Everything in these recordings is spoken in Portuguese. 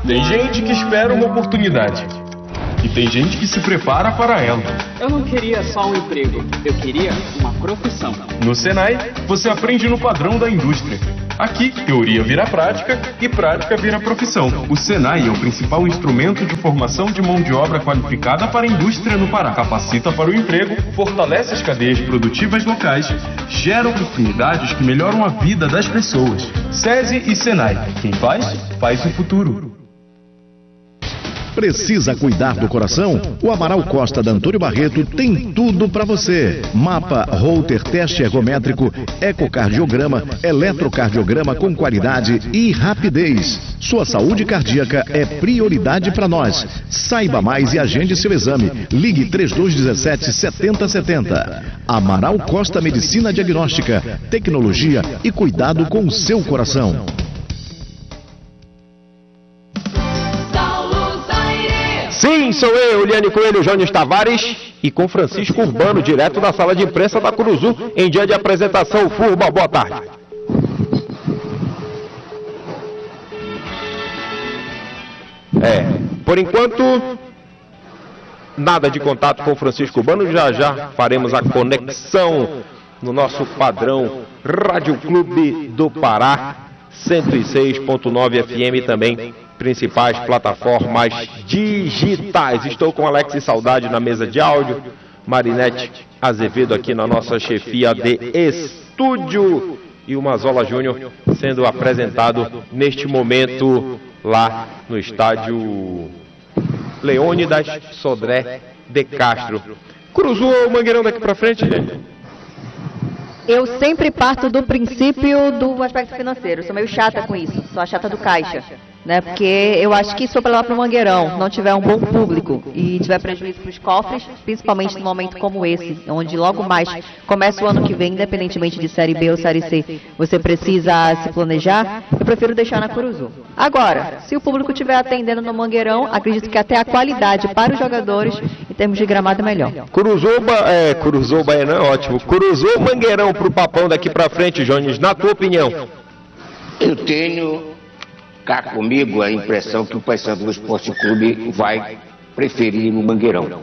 Tem gente que espera uma oportunidade. E tem gente que se prepara para ela. Eu não queria só um emprego, eu queria uma profissão. No Senai, você aprende no padrão da indústria. Aqui, teoria vira prática e prática vira profissão. O Senai é o principal instrumento de formação de mão de obra qualificada para a indústria no Pará. Capacita para o emprego, fortalece as cadeias produtivas locais, gera oportunidades que melhoram a vida das pessoas. SESI e Senai. Quem faz, faz o futuro. Precisa cuidar do coração? O Amaral Costa da Antônio Barreto tem tudo para você. Mapa, holter, teste ergométrico, ecocardiograma, eletrocardiograma com qualidade e rapidez. Sua saúde cardíaca é prioridade para nós. Saiba mais e agende seu exame. Ligue 3217-7070. Amaral Costa Medicina Diagnóstica, tecnologia e cuidado com o seu coração. Sim, sou eu, Eliane Coelho, Jones Tavares e com Francisco Urbano, direto da sala de imprensa da Curuzu, em dia de apresentação Furba. Boa tarde. Por enquanto, nada de contato com Francisco Urbano, já faremos a conexão no nosso padrão Rádio Clube do Pará, 106.9 FM também. Principais plataformas digitais. Estou com Alex e Saudade na mesa de áudio, Marinete Azevedo aqui na nossa chefia de estúdio e o Mazola Júnior sendo apresentado neste momento lá no estádio Leônidas Sodré de Castro. Cruzou o Mangueirão daqui para frente, gente? Eu sempre parto do princípio do aspecto financeiro. Sou meio chata com isso. Sou a chata do caixa. Né? Porque eu acho que se for para lá para o Mangueirão, não tiver um bom público e tiver prejuízo para os cofres, principalmente num momento como esse, onde logo mais começa o ano que vem, independentemente de Série B ou Série C, você precisa se planejar, eu prefiro deixar na Curuzu. Agora, se o público estiver atendendo no Mangueirão, acredito que até a qualidade para os jogadores, em termos de gramado, é melhor. Curuzu Baiano é ótimo. Curuzu Mangueirão para o Papão daqui para frente, Jones, na tua opinião? Eu tenho cá comigo a impressão que o Paysandu Esporte Clube vai preferir o Mangueirão.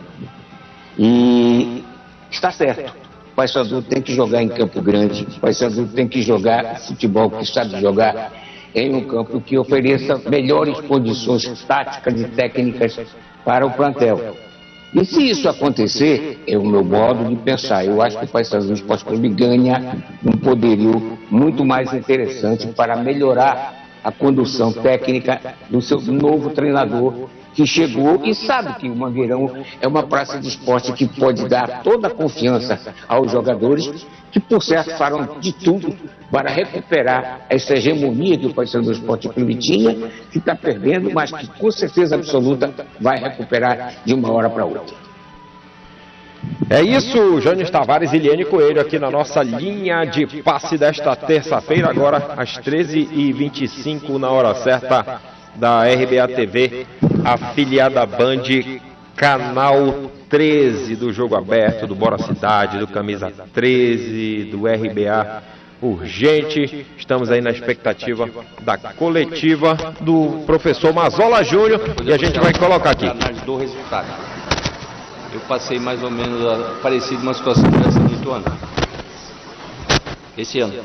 E está certo. O Paysandu tem que jogar em Campo Grande. O Paysandu tem que jogar futebol que sabe jogar em um campo que ofereça melhores condições táticas e técnicas para o plantel. E se isso acontecer, é o meu modo de pensar. Eu acho que o Paysandu Esporte Clube ganha um poderio muito mais interessante para melhorar a condução técnica do seu novo treinador que chegou e sabe que o Mangueirão é uma praça de esporte que pode dar toda a confiança aos jogadores que, por certo, farão de tudo para recuperar essa hegemonia que o Paysandu Esporte Clube tinha, que está perdendo, mas que com certeza absoluta vai recuperar de uma hora para outra. É isso, Jones Tavares e Eliane Coelho aqui na nossa linha de passe desta terça-feira, agora às 13h25, na hora certa da RBA TV, afiliada Band, canal 13 do Jogo Aberto, do Bora Cidade, do Camisa 13, do RBA Urgente. Estamos aí na expectativa da coletiva do professor Mazola Júnior e a gente vai colocar aqui. Do resultado. Eu passei mais ou menos parecido uma situação dessa no Ituano. Esse ano.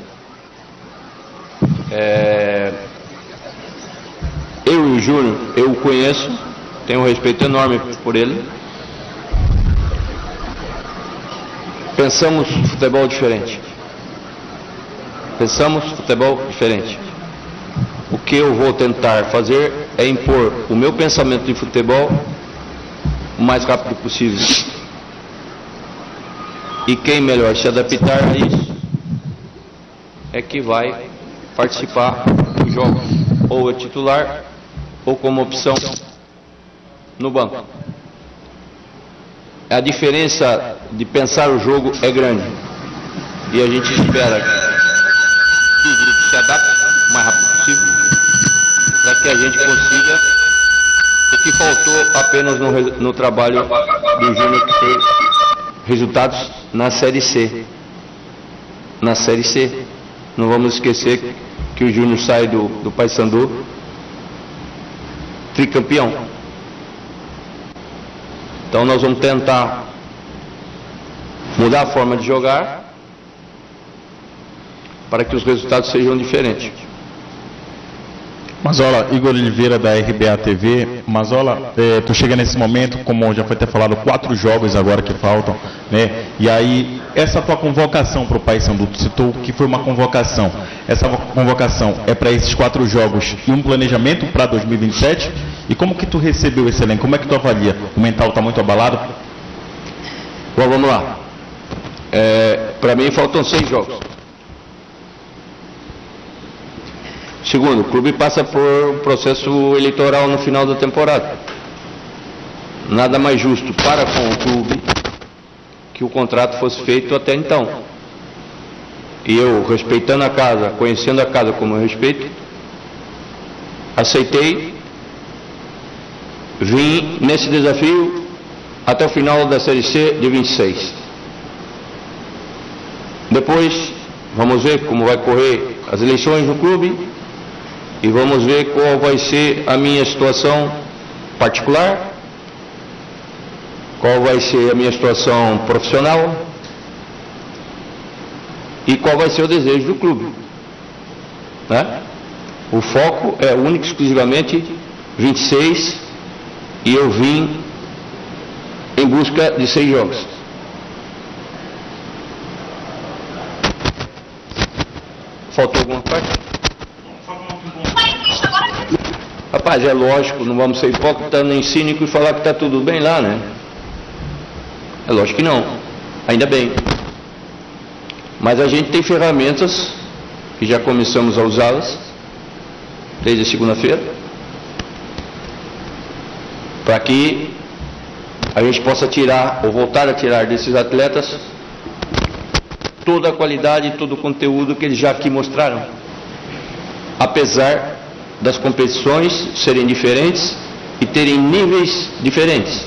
Eu e o Júnior, eu o conheço, tenho um respeito enorme por ele. Pensamos futebol diferente. O que eu vou tentar fazer é impor o meu pensamento de futebol o mais rápido possível. E quem melhor se adaptar a isso é que vai participar dos jogos, ou é titular, ou como opção no banco. A diferença de pensar o jogo é grande. E a gente espera que o grupo se adapte o mais rápido possível, para que a gente consiga o que faltou apenas no trabalho do Júnior, que foi resultados na Série C. Na Série C. Não vamos esquecer que o Júnior sai do Paysandu tricampeão. Então nós vamos tentar mudar a forma de jogar para que os resultados sejam diferentes. Mazola, Igor Oliveira da RBA TV. Mazola, tu chega nesse momento, como já foi até falado, 4 jogos agora que faltam, né? E aí, essa tua convocação para o Paysandu, tu citou que foi uma convocação. Essa convocação é para esses 4 jogos e um planejamento para 2027? E como que tu recebeu esse elenco? Como é que tu avalia? O mental está muito abalado? Bom, vamos lá. Para mim faltam 6 jogos. Segundo, o clube passa por um processo eleitoral no final da temporada. Nada mais justo para com o clube que o contrato fosse feito até então. E eu, respeitando a casa, conhecendo a casa como eu respeito, aceitei, vim nesse desafio até o final da Série C de 26. Depois, vamos ver como vai correr as eleições no clube. E vamos ver qual vai ser a minha situação particular, qual vai ser a minha situação profissional e qual vai ser o desejo do clube, né? O foco é único, exclusivamente 26 e eu vim em busca de 6 jogos. Faltou alguma parte? Rapaz, é lógico, não vamos ser hipócritas nem cínicos e falar que está tudo bem lá, né? É lógico que não, ainda bem. Mas a gente tem ferramentas que já começamos a usá-las desde segunda-feira para que a gente possa tirar ou voltar a tirar desses atletas toda a qualidade e todo o conteúdo que eles já aqui mostraram. Apesar das competições serem diferentes e terem níveis diferentes.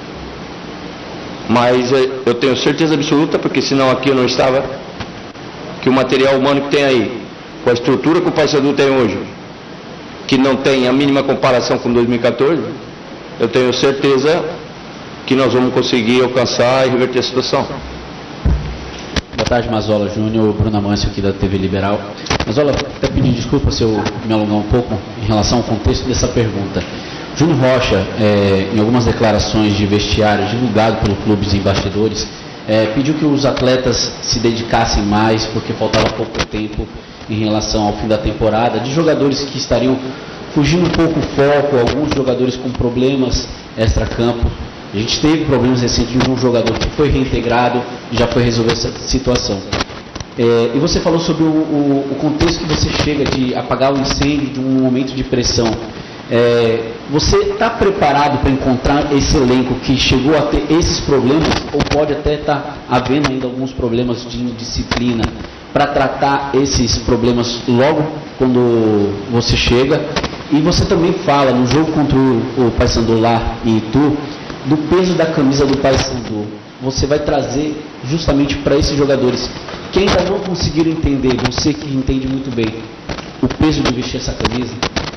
Mas eu tenho certeza absoluta, porque senão aqui eu não estava, que o material humano que tem aí, com a estrutura que o Paysandu tem hoje, que não tem a mínima comparação com 2014, eu tenho certeza que nós vamos conseguir alcançar e reverter a situação. Boa tarde, Mazola Júnior, Bruno Amâncio aqui da TV Liberal. Mazola, até pedir desculpa se eu me alongar um pouco em relação ao contexto dessa pergunta. Júnior Rocha, em algumas declarações de vestiário divulgado pelo clube de bastidores, pediu que os atletas se dedicassem mais porque faltava pouco tempo em relação ao fim da temporada, de jogadores que estariam fugindo um pouco o foco, alguns jogadores com problemas extra-campo. A gente teve problemas recentes de um jogador que foi reintegrado e já foi resolver essa situação. E você falou sobre o contexto que você chega de apagar o incêndio de um momento de pressão. Você está preparado para encontrar esse elenco que chegou a ter esses problemas, ou pode até estar havendo ainda alguns problemas de indisciplina, para tratar esses problemas logo quando você chega? E você também fala no jogo contra o Paysandu lá em Itu, do peso da camisa do Paysandu. Você vai trazer justamente para esses jogadores que ainda não conseguiram entender, você que entende muito bem, o peso de vestir essa camisa?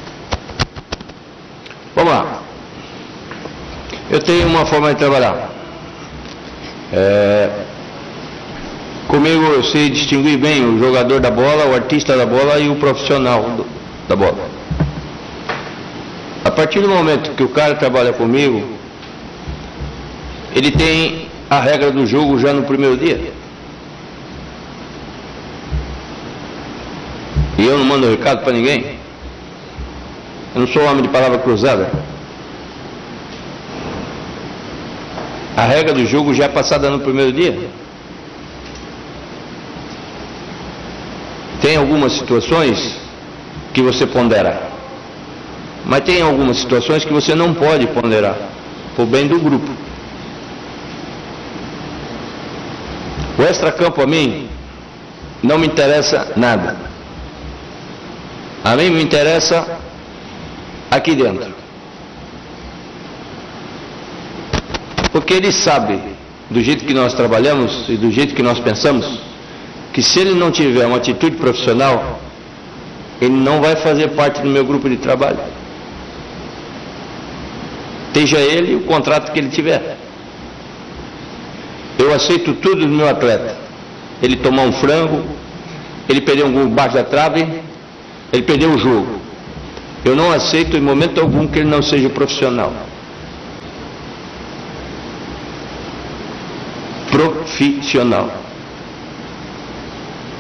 Vamos lá. Eu tenho uma forma de trabalhar. Comigo eu sei distinguir bem o jogador da bola, o artista da bola e o profissional da bola. A partir do momento que o cara trabalha comigo, ele tem a regra do jogo já no primeiro dia. E eu não mando recado para ninguém. Eu não sou homem de palavra cruzada. A regra do jogo já é passada no primeiro dia. Tem algumas situações que você pondera, mas tem algumas situações que você não pode ponderar, por bem do grupo. O extracampo a mim não me interessa nada. A mim me interessa aqui dentro. Porque ele sabe, do jeito que nós trabalhamos e do jeito que nós pensamos, que se ele não tiver uma atitude profissional, ele não vai fazer parte do meu grupo de trabalho. Esteja ele o contrato que ele tiver. Eu aceito tudo do meu atleta. Ele tomar um frango, ele perder um gol baixo da trave, ele perder o jogo. Eu não aceito em momento algum que ele não seja profissional. Profissional.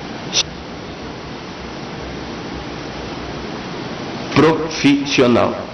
Profissional.